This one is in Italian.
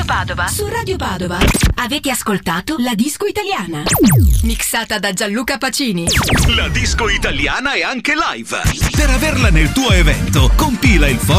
Padova. Su Radio Padova avete ascoltato La Disco Italiana, mixata da Gianluca Pacini. La disco italiana è anche live. Per averla nel tuo evento, compila il